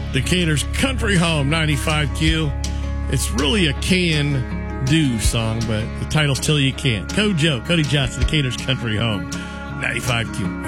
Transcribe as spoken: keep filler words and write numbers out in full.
Decatur's Country Home, ninety-five Q. It's really a can-do song, but the titles tell you you can't. Code Joe, Cody Johnson, Decatur's Country Home, ninety-five Q.